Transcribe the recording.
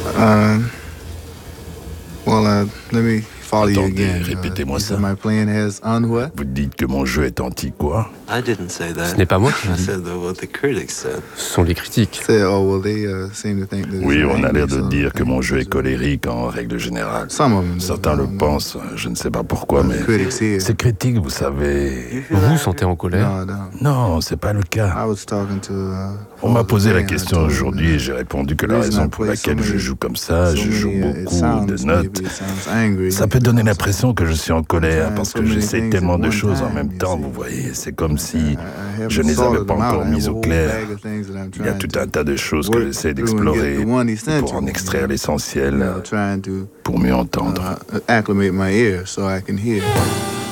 Uh, let me follow you Attendez, again. répétez-moi You ça. said my plan has on what? Vous dites que mon jeu est anti-quoi? I didn't say that. Ce n'est pas moi qui I le dis. said what the critics said. Ce sont les critiques. Said, oh well, they seem to think that. Oui, on a l'air de so dire que mon jeu est it's- colérique en règle générale. Some of them do. Certains le pensent, je ne sais pas pourquoi, mais Critics here. ces critiques, vous savez... Vous vous sentez en colère? No, no. Non, c'est pas le cas. I was talking to. On m'a posé la I question told him aujourd'hui et j'ai répondu que la raison pour laquelle je joue comme ça, je joue beaucoup de notes. Ça peut donner l'impression que je suis en colère parce que j'essaie tellement de choses en même temps, vous voyez. C'est comme si je ne les avais pas encore mises au clair. Il y a tout un tas de choses que j'essaie d'explorer pour en extraire l'essentiel, pour mieux entendre. Acclimate my ear so I can hear.